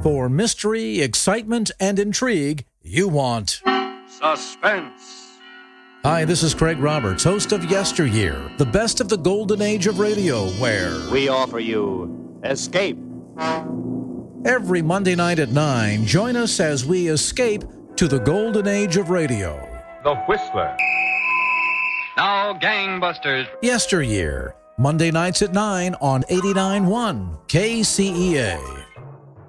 For mystery, excitement, and intrigue, you want Suspense. Hi, this is Craig Roberts, host of Yesteryear, the best of the golden age of radio, where We offer you Escape. every Monday night at 9, join us as we escape to the golden age of radio. The Whistler. Now, gangbusters. Yesteryear, Monday nights at 9 on 89.1 KCEA.